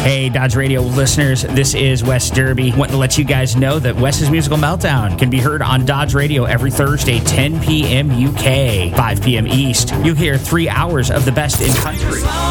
Hey, Dodge Radio listeners, this is Wes Derby. Want to let you guys know that Wes's Musical Meltdown can be heard on Dodge Radio every Thursday, 10 p.m. UK, 5 p.m. East. You'll hear 3 hours of the best in country.